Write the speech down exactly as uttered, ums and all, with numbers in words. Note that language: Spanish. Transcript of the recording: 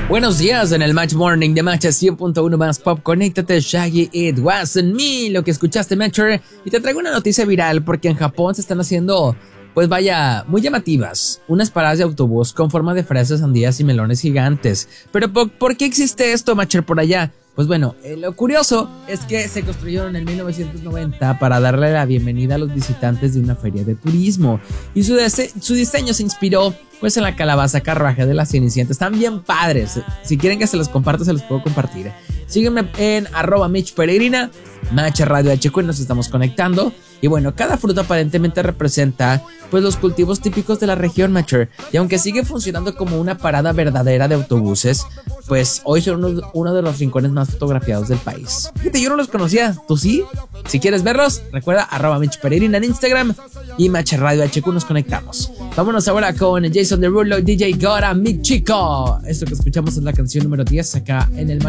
Buenos días en el Match Morning de Match cien punto uno más Pop. Conéctate, Shaggy, It Wasn't Me, lo que escuchaste, Matcher. Y te traigo una noticia viral porque en Japón se están haciendo, pues vaya, muy llamativas unas paradas de autobús con forma de fresas, sandías y melones gigantes. Pero ¿por, ¿por qué existe esto, Matcher, por allá? Pues bueno, eh, lo curioso es que se construyeron en mil novecientos noventa para darle la bienvenida a los visitantes de una feria de turismo. Y su, dise- su diseño se inspiró pues en la calabaza carruaje de las Cenicienta. Están bien padres. Si quieren que se los comparta, se los puedo compartir. Sígueme en arroba Mitch Peregrina, Match Radio H Q, y nos estamos conectando. Y bueno, cada fruta aparentemente representa pues los cultivos típicos de la región, Matcher. Y aunque sigue funcionando como una parada verdadera de autobuses, pues hoy son uno, uno de los rincones más fotografiados del país. Fíjate, yo no los conocía, ¿tú sí? Si quieres verlos, recuerda arroba Mitch Peregrina en Instagram y Match Radio H Q, nos conectamos. Vámonos ahora con Jason Derulo, D J Gora, Mi Chico. Esto que escuchamos es la canción número diez acá en el